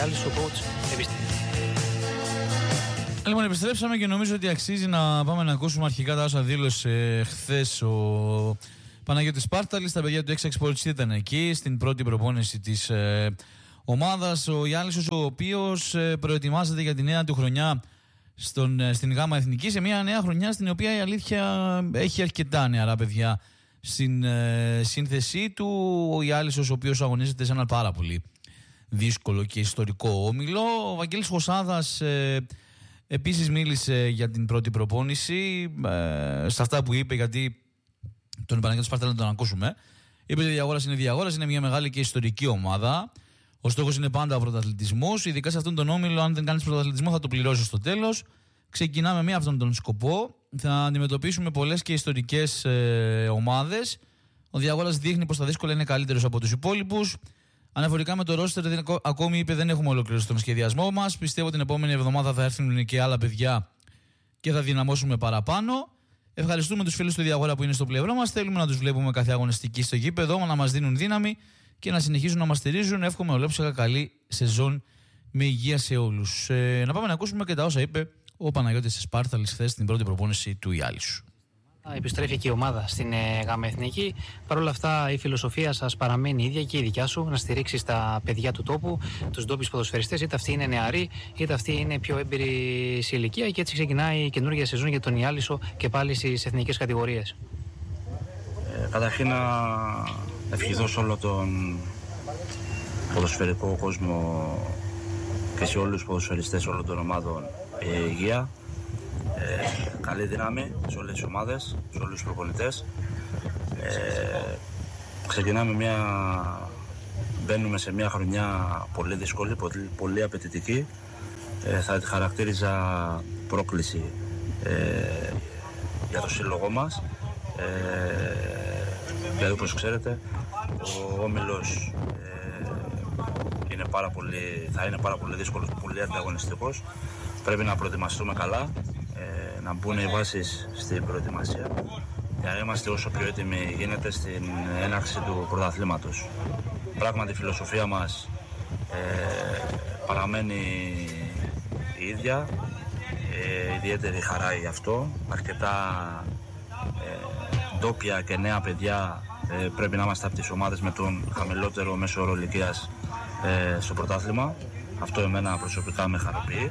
Ιάλισσο coach. Λοιπόν, επιστρέψαμε και νομίζω ότι αξίζει να πάμε να ακούσουμε αρχικά τα όσα δήλωσε χθες ο Παναγιώτης Σπάρταλης. Τα παιδιά του Έξαξ Sports ήταν εκεί στην πρώτη προπόνηση της ομάδας. Ο Ιάλισσος, ο οποίος προετοιμάζεται για τη νέα του χρονιά στην ΓΑΜΑ Εθνική, σε μια νέα χρονιά στην οποία η αλήθεια έχει αρκετά νεαρά παιδιά στην σύνθεσή του. Ο Ιάλισσος, ο οποίος αγωνίζεται σε ένα πάρα πολύ δύσκολο και ιστορικό όμιλο. Ο Βαγγέλης Χωσάδας επίσης μίλησε για την πρώτη προπόνηση, σε αυτά που είπε, γιατί τον Παναγιώτη Σπάρταλη να τον ακούσουμε. Είπε ότι η Διαγόρας είναι Διαγόρας, είναι μια μεγάλη και ιστορική ομάδα. Ο στόχος είναι πάντα ο πρωταθλητισμός. Ειδικά σε αυτόν τον όμιλο, αν δεν κάνεις πρωταθλητισμό, θα το πληρώσεις στο τέλος. Ξεκινάμε με αυτόν τον σκοπό. Θα αντιμετωπίσουμε πολλές και ιστορικές ομάδες. Ο Διαγόρας δείχνει πως τα δύσκολα είναι καλύτερος από τους υπόλοιπους. Αναφορικά με το ρόστερ, ακόμη είπε, δεν έχουμε ολοκληρώσει τον σχεδιασμό μας. Πιστεύω την επόμενη εβδομάδα θα έρθουν και άλλα παιδιά και θα δυναμώσουμε παραπάνω. Ευχαριστούμε τους φίλους του Διαγόρα που είναι στο πλευρό μας. Θέλουμε να τους βλέπουμε κάθε αγωνιστική στο γήπεδο, να μας δίνουν δύναμη και να συνεχίζουν να μας στηρίζουν. Εύχομαι ολόψυχα καλή σεζόν με υγεία σε όλους. Να πάμε να ακούσουμε και τα όσα είπε ο Παναγιώτης Σπάρταλης χθες στην πρώτη προπόνηση του Ιάλισσου. Επιστρέφει και η ομάδα στην ΓΑΜΑ Εθνική. Παρ' όλα αυτά, η φιλοσοφία σας παραμένει η ίδια και η δικιά σου, να στηρίξεις τα παιδιά του τόπου, τους ντόπιους ποδοσφαιριστές, είτε αυτοί είναι νεαροί, είτε αυτοί είναι πιο έμπειροι σε ηλικία. Και έτσι ξεκινάει η καινούργια σεζόν για τον Ιάλισσο και πάλι στις εθνικές κατηγορίες. Καταρχήν, να ευχηθώ σε όλο τον ποδοσφαιρικό κόσμο και σε όλους τους ποδοσφαιριστές όλων των ομάδων υγεία. Καλή δύναμη σε όλες τις ομάδες, σε όλους τους προπονητές. Μπαίνουμε σε μια χρονιά πολύ δύσκολη, πολύ απαιτητική. Θα τη χαρακτήριζα πρόκληση για το σύλλογό μας. Δηλαδή, όπως ξέρετε, ο όμιλος θα είναι πάρα πολύ δύσκολος, πολύ ανταγωνιστικός. Πρέπει να προετοιμαστούμε καλά, να μπουν οι βάσεις στην προετοιμασία για να είμαστε όσο πιο έτοιμοι γίνεται στην έναρξη του πρωταθλήματος. Πράγματι η φιλοσοφία μας παραμένει η ίδια, ιδιαίτερη χαρά γι' αυτό. Αρκετά ντόπια και νέα παιδιά πρέπει να είμαστε από τις ομάδες με τον χαμηλότερο μέσο όρο ηλικίας στο πρωτάθλημα. Αυτό εμένα προσωπικά με χαροποιεί.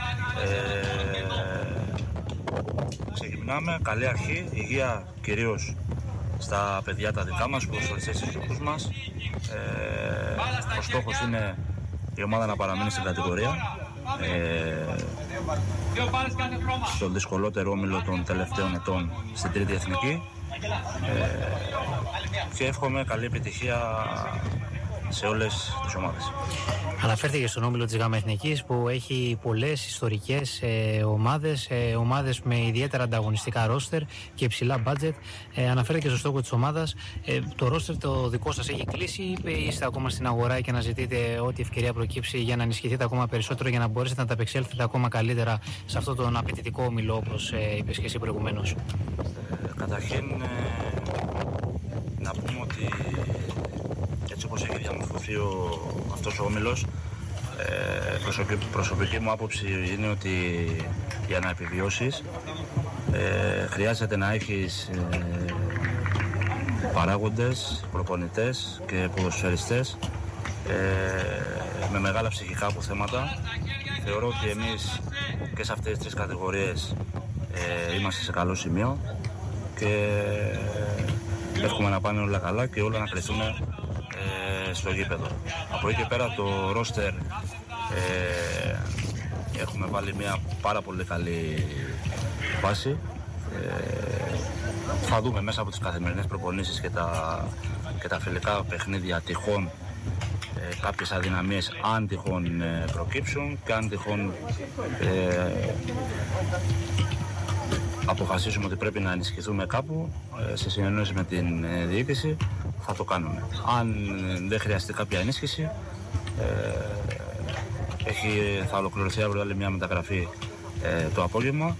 Ξεκινάμε, καλή αρχή, υγεία κυρίως στα παιδιά τα δικά μας, ποδοσφαιριστές στους δικούς μας. Ο στόχος είναι η ομάδα να παραμείνει στην κατηγορία, στον δυσκολότερο όμιλο των τελευταίων ετών στην τρίτη εθνική, και εύχομαι καλή επιτυχία σε όλες τις ομάδες. Αναφέρθηκε στον όμιλο της ΓΑΜΑ Εθνικής που έχει πολλές ιστορικές ομάδες με ιδιαίτερα ανταγωνιστικά ρόστερ και υψηλά μπάτζετ. Αναφέρθηκε στο στόχο της ομάδας. Το ρόστερ το δικό σας έχει κλείσει ή είστε ακόμα στην αγορά και να ζητείτε ό,τι ευκαιρία προκύψει για να ενισχυθείτε ακόμα περισσότερο, για να μπορέσετε να τα απεξέλθετε ακόμα καλύτερα σε αυτόν τον απαιτητικό όμιλο, όπως είπες και εσύ προηγουμένως? Καταρχήν, να πούμε ότι έτσι όπως έχει διαμορφωθεί αυτός ο όμιλος, προσωπική μου άποψη είναι ότι για να επιβιώσεις χρειάζεται να έχεις παράγοντες, προπονητές και ποδοσφαιριστές με μεγάλα ψυχικά αποθέματα. Θεωρώ ότι εμείς και σε αυτές τις τρεις κατηγορίες είμαστε σε καλό σημείο και εύχομαι να πάνε όλα καλά και όλα να κρυθούν στο γήπεδο. Από εκεί και πέρα το ρόστερ έχουμε βάλει μια πάρα πολύ καλή βάση. Θα δούμε μέσα από τις καθημερινές προπονήσεις και τα φιλικά παιχνίδια τυχόν κάποιες αδυναμίες, αν τυχόν προκύψουν και αν τυχόν αποφασίσουμε ότι πρέπει να ενισχυθούμε κάπου σε συνεννόηση με την διοίκηση, θα το κάνουμε. Αν δεν χρειαστεί κάποια ενίσχυση, θα ολοκληρωθεί αύριο άλλη μια μεταγραφή το απόγευμα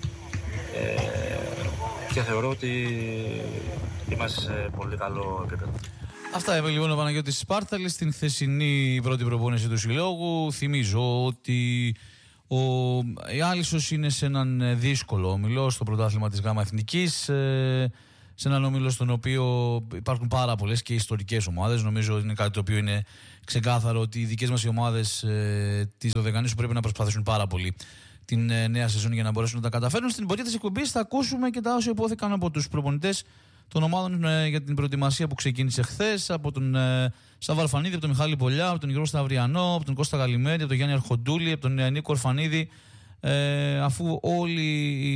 και θεωρώ ότι είμαστε σε πολύ καλό επίπεδο. Αυτά είπε λοιπόν ο Παναγιώτης Σπάρταλης στην χθεσινή πρώτη προπόνηση του συλλόγου. Θυμίζω ότι η Άλυσσος είναι σε έναν δύσκολο όμιλο στο πρωτάθλημα της ΓΑΜΑ Εθνικής, σε έναν όμιλο στον οποίο υπάρχουν πάρα πολλές και ιστορικές ομάδες. Νομίζω ότι είναι κάτι το οποίο είναι ξεκάθαρο ότι οι δικές μας οι ομάδες της Δωδεκανήσου πρέπει να προσπαθήσουν πάρα πολύ την νέα σεζόν για να μπορέσουν να τα καταφέρουν. Στην πορεία της εκπομπής θα ακούσουμε και τα όσα υπόθηκαν από τους προπονητές των ομάδων για την προετοιμασία που ξεκίνησε χθες, από τον Σάββα Αρφανίδη, από τον Μιχάλη Πολιά, από τον Γιώργο Σταυριανό, από τον Κώστα Γαλιμέρη, από τον Γιάννη Αρχοντούλη, από τον Νίκο Ορφανίδη, αφού όλοι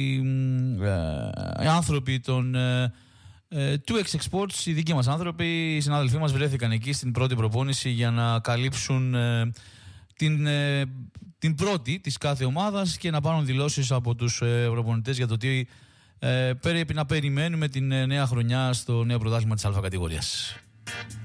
οι άνθρωποι του X Exports, οι δικοί μας άνθρωποι, οι συνάδελφοί μας βρέθηκαν εκεί στην πρώτη προπόνηση για να καλύψουν την πρώτη της κάθε ομάδας και να πάρουν δηλώσεις από τους προπονητές για το τι πρέπει να περιμένουμε την νέα χρονιά στο νέο πρωτάθλημα της Α κατηγορίας.